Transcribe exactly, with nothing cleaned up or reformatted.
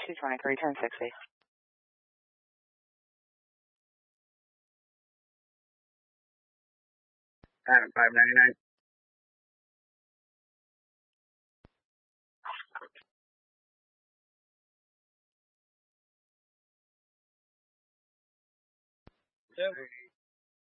two twenty-three, ten sixty. Adam, five ninety-nine. Yep.